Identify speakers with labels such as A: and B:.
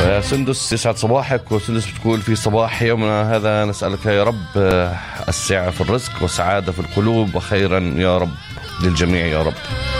A: يا سندس يسعد صباحك. وسندس بتقول في صباح يومنا هذا نسألك يا رب السعة في الرزق والسعادة في القلوب وخيرا يا رب للجميع يا رب.